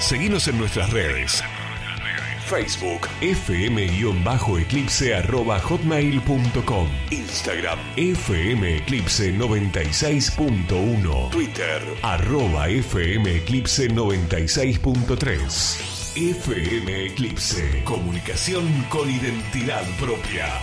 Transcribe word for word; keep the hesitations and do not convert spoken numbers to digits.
Seguinos en nuestras redes. Facebook, fm-eclipse arroba hotmail punto com. Instagram, fmeclipse noventa y seis punto uno. Twitter, arroba fmeclipse noventa y seis punto tres. F M Eclipse, comunicación con identidad propia.